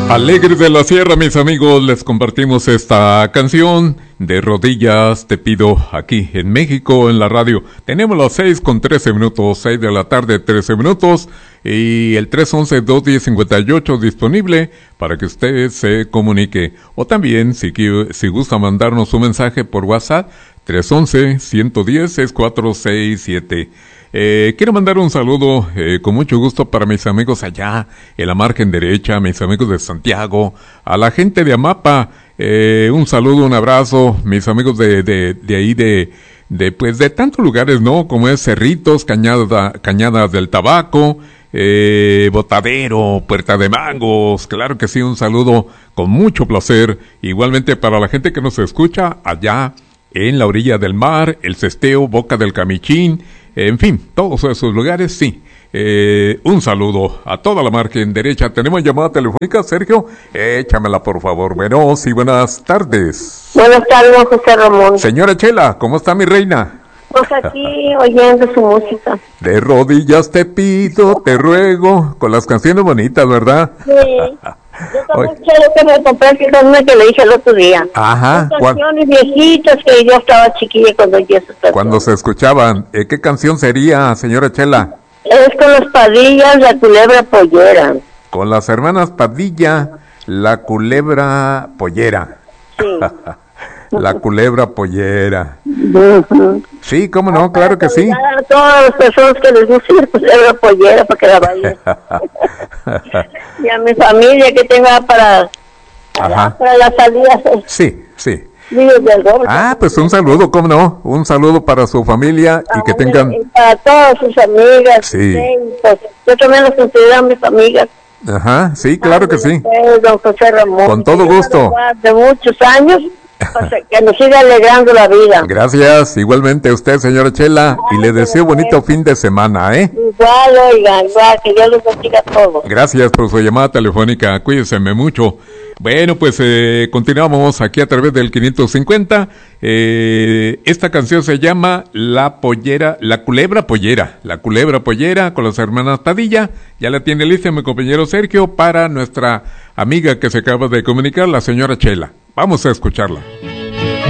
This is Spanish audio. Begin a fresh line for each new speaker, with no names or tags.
Alegres de la Sierra, mis amigos, les compartimos esta canción. De rodillas te pido, aquí en México, en la radio. Tenemos las 6:13, 6 de la tarde, 13 minutos. Y el 311-210-58 disponible para que usted se comunique. O también, si gusta mandarnos un mensaje por WhatsApp, 311-110-6467. Quiero mandar un saludo con mucho gusto para mis amigos allá en la margen derecha, mis amigos de Santiago, a la gente de Amapa, un saludo, un abrazo, mis amigos de ahí pues de tantos lugares, ¿no? Como es Cerritos, Cañadas del Tabaco, Botadero, Puerta de Mangos, claro que sí, un saludo con mucho placer, igualmente para la gente que nos escucha allá en la orilla del mar, El Cesteo, Boca del Camichín, en fin, todos esos lugares, sí. Un saludo a toda la margen derecha. Tenemos llamada telefónica, Sergio. Échamela, por favor. Bueno, sí, buenas tardes.
Buenas tardes, José Ramón.
Señora Chela, ¿cómo está mi reina?
Pues aquí oyendo su música.
De rodillas te pido, te ruego, con las canciones bonitas, ¿verdad?
Sí. Yo también quiero que me compré el una que le dije el otro día.
Ajá.
Son canciones viejitas que yo estaba chiquilla cuando yo se
Cuando se escuchaban. ¿Qué canción sería, señora Chela?
Es con las Padillas, La Culebra Pollera.
Con las hermanas Padilla, La Culebra Pollera.
Sí.
La Culebra Pollera. Sí, cómo no, claro que sí.
A todas las personas que les guste La Culebra Pollera para que la bailen. Y a mi familia que tenga para la salida.
Sí, sí.
Pues
un saludo, cómo no, un saludo para su familia y que tengan...
Y para todas sus amigas.
Sí.
Pues, yo también los considero mis amigas.
Ajá, sí, claro que sí.
Don José Ramón.
Con todo gusto.
De muchos años, pues, que nos siga alegrando la vida.
Gracias, igualmente a usted, señora Chela, y le deseo bonito fin de semana,
Igual, oigan, igual, que Dios los bendiga a todos.
Gracias por su llamada telefónica, cuídense mucho. Bueno, pues continuamos aquí a través del 550. Esta canción se llama La Culebra Pollera. La Culebra Pollera con las hermanas Padilla. Ya la tiene lista mi compañero Sergio para nuestra amiga que se acaba de comunicar, la señora Chela. Vamos a escucharla.